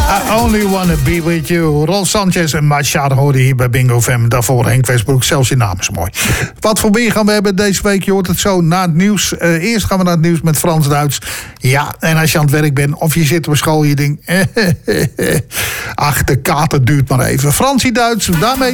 I only wanna be with you. Rolf Sanchez en Machado hoorden hier bij Bingo FM. Daarvoor Henk Westbroek, zelfs je naam is mooi. Wat voor weer gaan we hebben deze week? Je hoort het zo na het nieuws. Eerst gaan we naar het nieuws met Frans-Duits. Ja, en als je aan het werk bent of je zit op school, je denkt... ach, de kater duurt maar even. Fransie Duits, daarmee...